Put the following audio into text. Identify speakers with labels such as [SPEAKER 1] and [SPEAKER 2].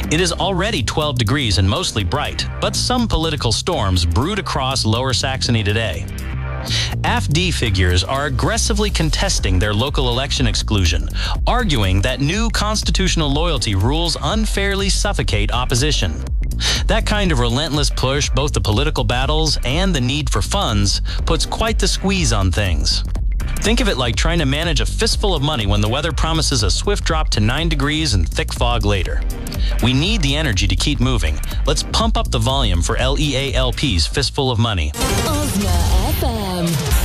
[SPEAKER 1] It is already 12 degrees and mostly bright, but some political storms brood across Lower Saxony today. AfD figures are aggressively contesting their local election exclusion, arguing that new constitutional loyalty rules unfairly suffocate opposition. That kind of relentless push, both the political battles and the need for funds, puts quite the squeeze on things. Think of it like trying to manage a fistful of money when the weather promises a swift drop to 9 degrees and thick fog later. We need the energy to keep moving. Let's pump up the volume for LEALP's Fistful of Money.
[SPEAKER 2] Ozma FM.